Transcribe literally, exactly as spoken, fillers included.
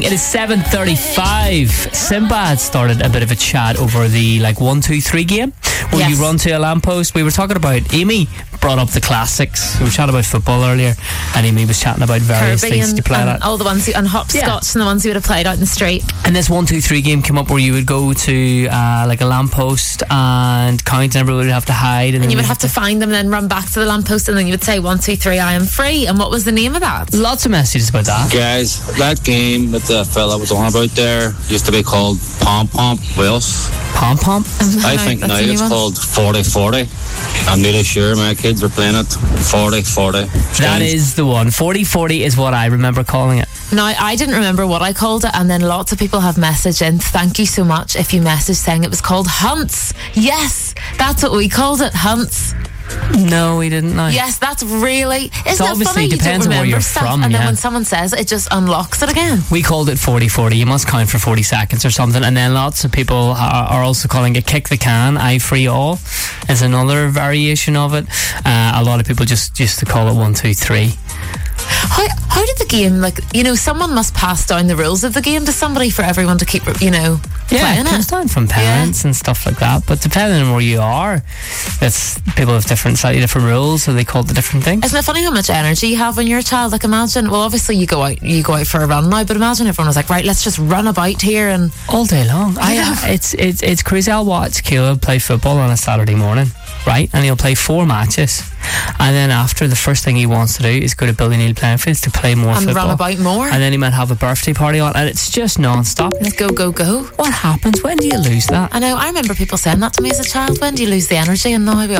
It is seven thirty-five. Simba had started a bit of a chat over the like one, two, three game where Yes. you run to a lamppost. We were talking about, Amy brought up the classics. We were chatting about football earlier, and Amy was chatting about various Kirby things and, to play and at. all the ones who, and hopscotch Yeah. and the ones you would have played out in the street. And this one, two, three game came up where you would go to uh, like a lamppost and count, and everyone would have to hide, and, then And you would have to find them and then run back to the lamppost, and then you would say one, two, three, I am free. And what was the name of that? Lots of messages about that. Guys, that game that the fella was on about there used to be called Pom Pom Wales. Pom Pom. I think That's now a new it's one. called forty forty. I'm nearly sure my kids are playing it. forty forty. That is the one. forty forty is what I remember calling it. Now, I didn't remember what I called it, and then lots of people have messaged in. Thank you so much if you messaged saying it was called Hunts. Yes, that's what we called it, Hunts. No, we didn't know. Yes, that's really... Isn't it obviously funny? You depends don't on where remember you're stuff, from, and then yeah. when someone says it, it just unlocks it again. We called it forty forty. You must count for forty seconds or something. And then lots of people are, are also calling it kick the can, I free all is another variation of it. Uh, a lot of people just used to call it one, two, three. How, how did the game, like, you know, someone must pass down the rules of the game to somebody for everyone to keep, you know, Yeah, playing it comes it. down from parents and stuff like that. But depending on where you are, it's people have different, slightly different rules, so they call it the different things. Isn't it funny how much energy you have when you're a child? Like, imagine, well, obviously you go out, you go out for a run now, but imagine everyone was like, right, let's just run about here and... All day long. I, Yeah. it's it's it's crazy. I'll watch Caleb play football on a Saturday morning, right? And he'll play four matches, and then after, the first thing he wants to do is go to Billy Neal playing fields to play more And football. run about more. And then he might have a birthday party on, and it's just non-stop. Let's go, go, go. What happens? When do you lose that? I know, I remember people saying that to me as a child. When do you lose the energy? And now we